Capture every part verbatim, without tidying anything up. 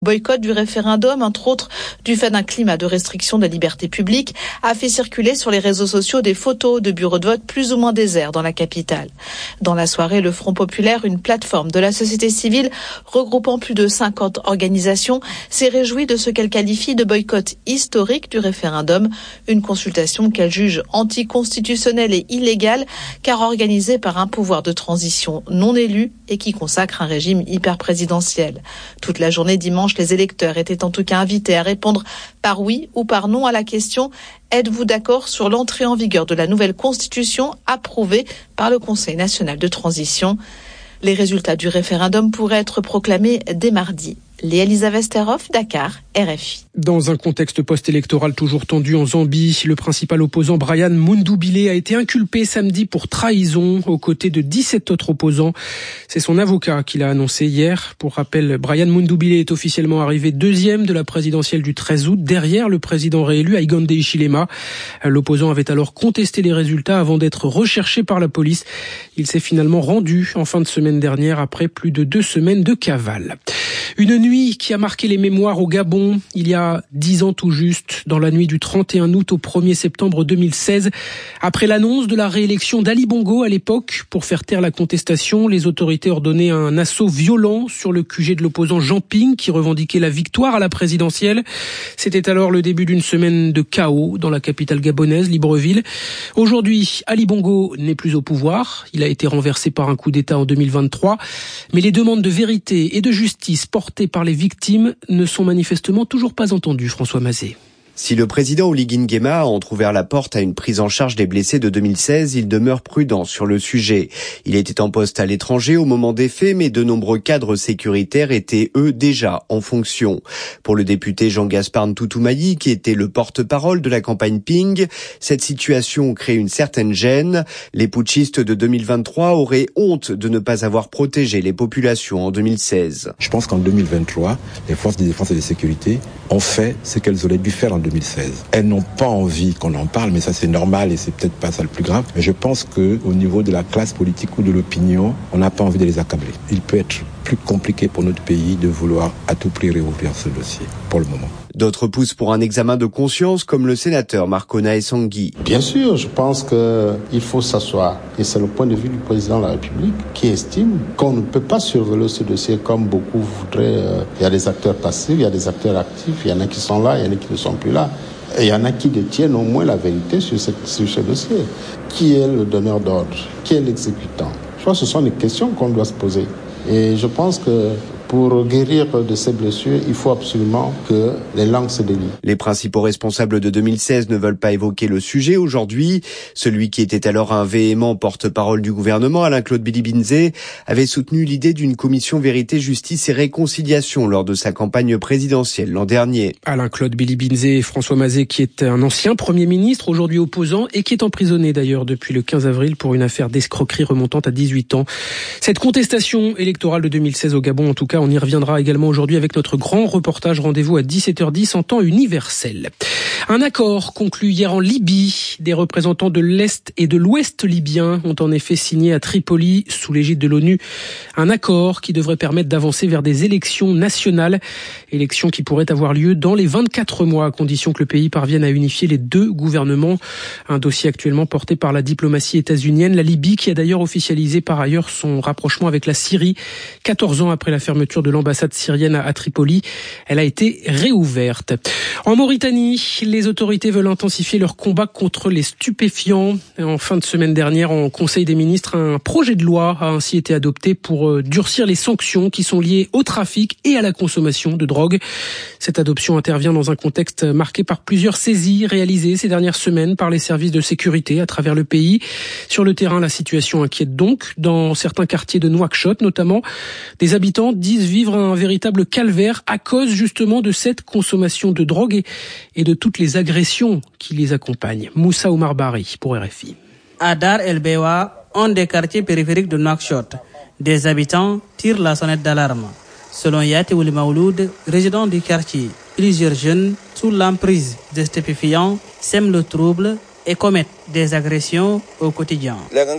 Boycott du référendum, entre autres du fait d'un climat de restriction des libertés publiques, a fait circuler sur les réseaux sociaux des photos de bureaux de vote plus ou moins déserts dans la capitale. Dans la soirée, le Front populaire, une plateforme de la société civile regroupant plus de cinquante organisations, s'est réjouie de ce qu'elle qualifie de boycott historique du référendum, une consultation qu'elle juge anticonstitutionnelle et illégale car organisée par un pouvoir de transition non élu et qui consacre un régime hyper-présidentiel. Toute la journée dimanche, les électeurs étaient en tout cas invités à répondre par oui ou par non à la question « Êtes-vous d'accord sur l'entrée en vigueur de la nouvelle constitution approuvée par le Conseil national de transition ?» Les résultats du référendum pourraient être proclamés dès mardi. Léa Elisabeth Sterhoff, Dakar, R F I. Dans un contexte post-électoral toujours tendu en Zambie, le principal opposant Brian Mundubile a été inculpé samedi pour trahison aux côtés de dix-sept autres opposants. C'est son avocat qui l'a annoncé hier. Pour rappel, Brian Mundubile est officiellement arrivé deuxième de la présidentielle du treize août, derrière le président réélu Hakainde Hichilema. L'opposant avait alors contesté les résultats avant d'être recherché par la police. Il s'est finalement rendu en fin de semaine dernière après plus de deux semaines de cavale. Une nuit qui a marqué les mémoires au Gabon, il y a dix ans tout juste, dans la nuit du trente et un août au premier septembre deux mille seize. Après l'annonce de la réélection d'Ali Bongo à l'époque, pour faire taire la contestation, les autorités ordonnaient un assaut violent sur le Q G de l'opposant Jean Ping, qui revendiquait la victoire à la présidentielle. C'était alors le début d'une semaine de chaos dans la capitale gabonaise, Libreville. Aujourd'hui, Ali Bongo n'est plus au pouvoir. Il a été renversé par un coup d'État en deux mille vingt-trois. Mais les demandes de vérité et de justice portées par les victimes ne sont manifestement toujours pas entendues, François Mazet. Si le président Oligui Nguema a entrouvert la porte à une prise en charge des blessés de deux mille seize, il demeure prudent sur le sujet. Il était en poste à l'étranger au moment des faits, mais de nombreux cadres sécuritaires étaient, eux, déjà en fonction. Pour le député Jean-Gaspard Ntoutoumai, qui était le porte-parole de la campagne Ping, cette situation crée une certaine gêne. Les putschistes de deux mille vingt-trois auraient honte de ne pas avoir protégé les populations en deux mille seize. Je pense qu'en deux mille vingt-trois, les forces de défense et de sécurité ont fait ce qu'elles auraient dû faire en deux mille seize. Elles n'ont pas envie qu'on en parle, mais ça c'est normal et c'est peut-être pas ça le plus grave. Mais je pense que au niveau de la classe politique ou de l'opinion, on n'a pas envie de les accabler. Il peut être plus compliqué pour notre pays de vouloir à tout prix réouvrir ce dossier, pour le moment. D'autres poussent pour un examen de conscience, comme le sénateur Marcona Essangui. Bien sûr, je pense qu'il faut s'asseoir. Et c'est le point de vue du président de la République qui estime qu'on ne peut pas surveiller ce dossier comme beaucoup voudraient. Il y a des acteurs passifs, il y a des acteurs actifs, il y en a qui sont là, il y en a qui ne sont plus là. Et il y en a qui détiennent au moins la vérité sur, cette, sur ce dossier. Qui est le donneur d'ordre? Qui est l'exécutant? Je crois que ce sont des questions qu'on doit se poser. Et je pense que pour guérir de ces blessures, il faut absolument que les langues se délient. Les principaux responsables de deux mille seize ne veulent pas évoquer le sujet aujourd'hui. Celui qui était alors un véhément porte-parole du gouvernement, Alain-Claude Bilibinze, avait soutenu l'idée d'une commission vérité, justice et réconciliation lors de sa campagne présidentielle l'an dernier. Alain-Claude Bilibinze et François Mazet, qui est un ancien Premier ministre, aujourd'hui opposant, et qui est emprisonné d'ailleurs depuis le quinze avril pour une affaire d'escroquerie remontant à dix-huit ans. Cette contestation électorale de deux mille seize au Gabon, en tout cas, on y reviendra également aujourd'hui avec notre grand reportage. Rendez-vous à dix-sept heures dix en temps universel. Un accord conclu hier en Libye. Des représentants de l'Est et de l'Ouest libyen ont en effet signé à Tripoli, sous l'égide de l'ONU, un accord qui devrait permettre d'avancer vers des élections nationales. Élections qui pourraient avoir lieu dans les vingt-quatre mois, à condition que le pays parvienne à unifier les deux gouvernements. Un dossier actuellement porté par la diplomatie états-unienne. La Libye qui a d'ailleurs officialisé par ailleurs son rapprochement avec la Syrie. quatorze ans après la fermeture de l'ambassade syrienne à Tripoli, elle a été réouverte. En Mauritanie, les autorités veulent intensifier leur combat contre les stupéfiants. En fin de semaine dernière, en Conseil des ministres, un projet de loi a ainsi été adopté pour durcir les sanctions qui sont liées au trafic et à la consommation de drogue. Cette adoption intervient dans un contexte marqué par plusieurs saisies réalisées ces dernières semaines par les services de sécurité à travers le pays. Sur le terrain, la situation inquiète donc. Dans certains quartiers de Nouakchott, notamment, des habitants disent vivre un véritable calvaire à cause justement de cette consommation de drogue et, et de toutes les agressions qui les accompagnent. Moussa Oumar Bari pour R F I. À Dar El Bewa, un des quartiers périphériques de Nouakchott, des habitants tirent la sonnette d'alarme. Selon Yati Ouli Maouloud, résident du quartier, plusieurs jeunes, sous l'emprise des stupéfiants, sèment le trouble et commettent des agressions au quotidien.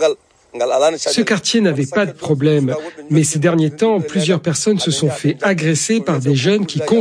Ce quartier n'avait pas de problème, mais ces derniers temps, plusieurs personnes se sont fait agresser par des jeunes qui